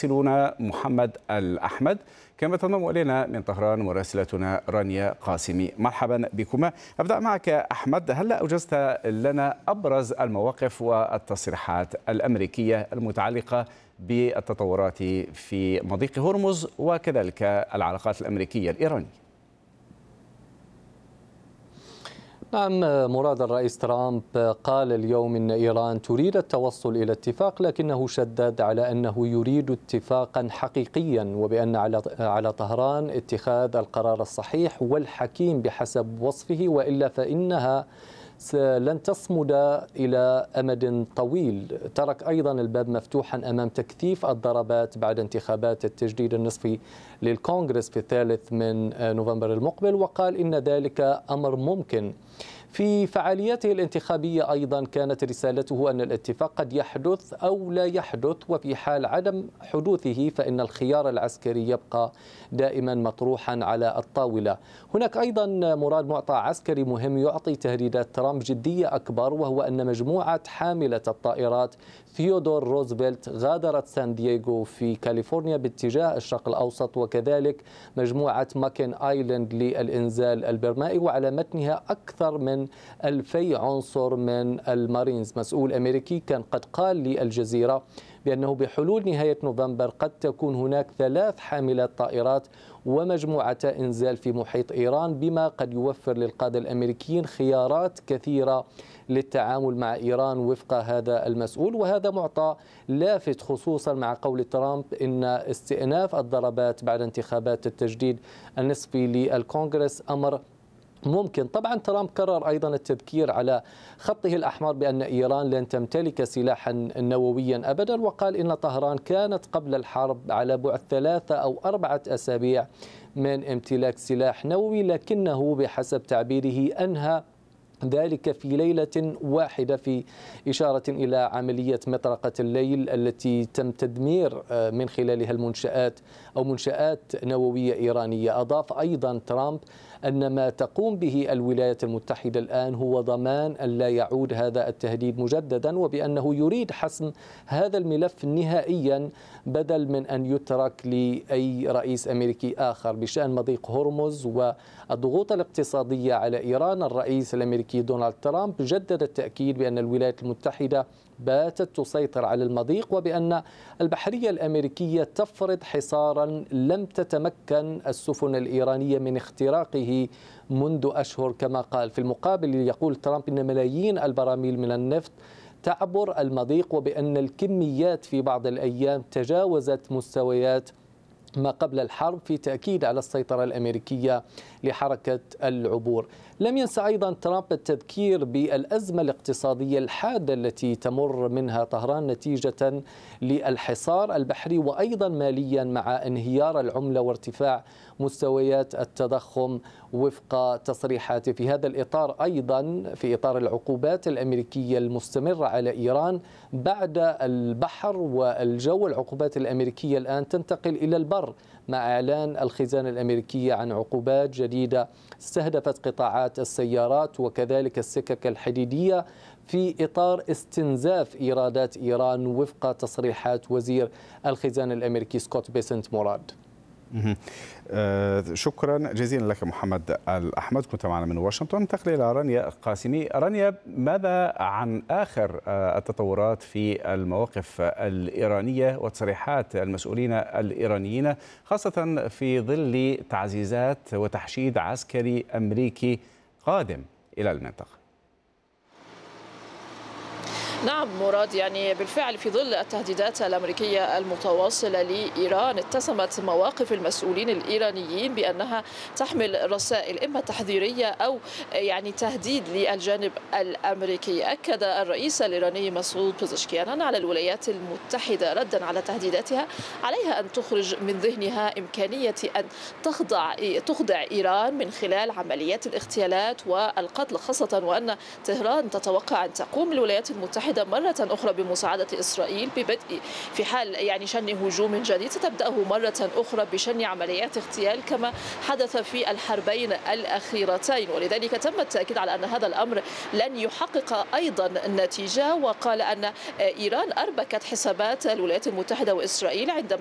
مراسلنا محمد الأحمد، كما تنضم إلينا من طهران مراسلتنا رانيا قاسمي. مرحبا بكما. أبدأ معك أحمد، هل أوجزت لنا أبرز المواقف والتصريحات الأمريكية المتعلقة بالتطورات في مضيق هرمز وكذلك العلاقات الأمريكية الإيرانية؟ نعم مراد، الرئيس ترامب قال اليوم إن إيران تريد التوصل إلى اتفاق، لكنه شدد على أنه يريد اتفاقا حقيقيا، وبأن على طهران اتخاذ القرار الصحيح والحكيم بحسب وصفه، وإلا فإنها لن تصمد إلى أمد طويل. ترك أيضا الباب مفتوحا أمام تكثيف الضربات بعد انتخابات التجديد النصفي للكونغرس في 3 من نوفمبر المقبل، وقال إن ذلك أمر ممكن. في فعالياته الانتخابية أيضا كانت رسالته أن الاتفاق قد يحدث أو لا يحدث، وفي حال عدم حدوثه فإن الخيار العسكري يبقى دائما مطروحا على الطاولة. هناك أيضا مراد معطى عسكري مهم يعطي تهديدات ترامب جدية أكبر، وهو أن مجموعة حاملة الطائرات ثيودور روزفلت غادرت سان دييغو في كاليفورنيا باتجاه الشرق الأوسط، وكذلك مجموعة ماكن آيلاند للإنزال البرمائي، وعلى متنها أكثر من 2000 عنصر من المارينز. مسؤول أمريكي كان قد قال للجزيرة بأنه بحلول نهاية نوفمبر قد تكون هناك 3 حاملات طائرات ومجموعة إنزال في محيط إيران، بما قد يوفر للقادة الأمريكيين خيارات كثيرة للتعامل مع إيران وفق هذا المسؤول. وهذا معطى لافت خصوصا مع قول ترامب إن استئناف الضربات بعد انتخابات التجديد النصفي للكونغرس أمر ممكن. طبعا ترامب كرر أيضا التذكير على خطه الأحمر بأن إيران لن تمتلك سلاحا نوويا أبدا، وقال إن طهران كانت قبل الحرب على بعد 3 أو 4 أسابيع من امتلاك سلاح نووي، لكنه بحسب تعبيره أنهى ذلك في ليلة واحدة، في إشارة إلى عملية مطرقة الليل التي تم تدمير من خلالها المنشآت أو منشآت نووية إيرانية. أضاف أيضا ترامب أن ما تقوم به الولايات المتحدة الآن هو ضمان أن لا يعود هذا التهديد مجددا، وبأنه يريد حسم هذا الملف نهائيا بدل من أن يترك لأي رئيس أمريكي آخر. بشأن مضيق هرمز والضغوط الاقتصادية على إيران، الرئيس الأمريكي دونالد ترامب جدد التأكيد بأن الولايات المتحدة باتت تسيطر على المضيق، وبأن البحرية الأمريكية تفرض حصارا لم تتمكن السفن الإيرانية من اختراقه منذ أشهر كما قال. في المقابل يقول ترامب إن ملايين البراميل من النفط تعبر المضيق، وبأن الكميات في بعض الأيام تجاوزت مستويات ما قبل الحرب، في تأكيد على السيطرة الأمريكية لحركة العبور. لم ينسى أيضا ترامب التذكير بالأزمة الاقتصادية الحادة التي تمر منها طهران نتيجة للحصار البحري، وأيضا ماليا مع انهيار العملة وارتفاع مستويات التضخم وفق تصريحاته. في هذا الإطار أيضا، في إطار العقوبات الأمريكية المستمرة على إيران بعد البحر والجو، العقوبات الأمريكية الآن تنتقل إلى البر مع إعلان الخزانة الأمريكية عن عقوبات جديدة استهدفت قطاعات السيارات وكذلك السكك الحديدية في إطار استنزاف إيرادات إيران وفق تصريحات وزير الخزانة الأمريكي سكوت بيسنت. مراد، شكرا جزيلا لك محمد الأحمد، كنت معنا من واشنطن. ننتقل إلى رانيا قاسمي. رانيا، ماذا عن آخر التطورات في المواقف الإيرانية وتصريحات المسؤولين الإيرانيين، خاصة في ظل تعزيزات وتحشيد عسكري أمريكي قادم إلى المنطقة؟ نعم مراد، يعني بالفعل في ظل التهديدات الأمريكية المتواصلة لإيران، اتسمت مواقف المسؤولين الإيرانيين بأنها تحمل رسائل إما تحذيرية أو يعني تهديد للجانب الأمريكي. أكد الرئيس الإيراني مسعود بيزشكيان أن على الولايات المتحدة ردا على تهديداتها عليها أن تخرج من ذهنها إمكانية أن تخضع إيران من خلال عمليات الاغتيالات والقتل، خاصة وأن طهران تتوقع أن تقوم الولايات المتحدة مرة أخرى بمساعدة إسرائيل ببدء في حال يعني شن هجوم جديد ستبدأه مرة أخرى بشن عمليات اغتيال كما حدث في الحربين الأخيرتين. ولذلك تم التأكيد على أن هذا الأمر لن يحقق أيضا نتيجة، وقال أن إيران أربكت حسابات الولايات المتحدة وإسرائيل عندما